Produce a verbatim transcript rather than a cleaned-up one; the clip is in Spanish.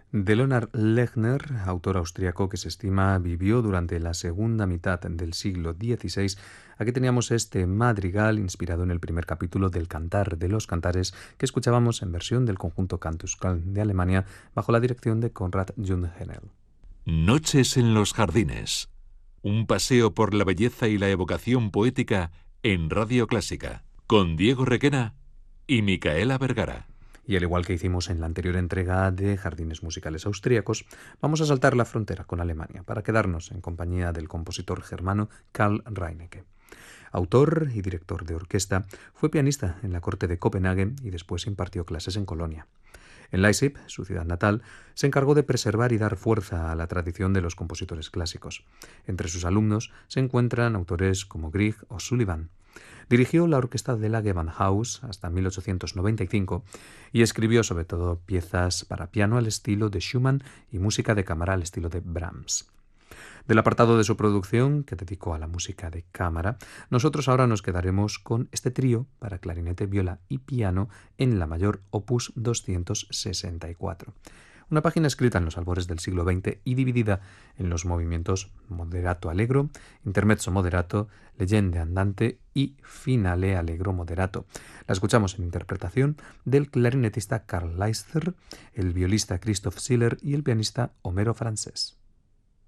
De Leonard Lechner, autor austriaco que se estima vivió durante la segunda mitad del siglo dieciséis, aquí teníamos este madrigal inspirado en el primer capítulo del Cantar de los Cantares que escuchábamos en versión del conjunto Cantus Calm de Alemania bajo la dirección de Konrad Jungheinel. Noches en los jardines. Un paseo por la belleza y la evocación poética en Radio Clásica, con Diego Requena y Micaela Vergara. Y al igual que hicimos en la anterior entrega de Jardines Musicales Austríacos, vamos a saltar la frontera con Alemania para quedarnos en compañía del compositor germano Karl Reinecke. Autor y director de orquesta, fue pianista en la corte de Copenhague y después impartió clases en Colonia. En Leipzig, su ciudad natal, se encargó de preservar y dar fuerza a la tradición de los compositores clásicos. Entre sus alumnos se encuentran autores como Grieg o Sullivan. Dirigió la orquesta de la Gewandhaus hasta mil ochocientos noventa y cinco y escribió sobre todo piezas para piano al estilo de Schumann y música de cámara al estilo de Brahms. Del apartado de su producción, que dedicó a la música de cámara, nosotros ahora nos quedaremos con este trío para clarinete, viola y piano en la mayor opus doscientos sesenta y cuatro. Una página escrita en los albores del siglo veinte y dividida en los movimientos moderato allegro, intermezzo moderato, leggende andante y finale allegro moderato. La escuchamos en interpretación del clarinetista Karl Leister, el violista Christoph Siller y el pianista Homero Francés.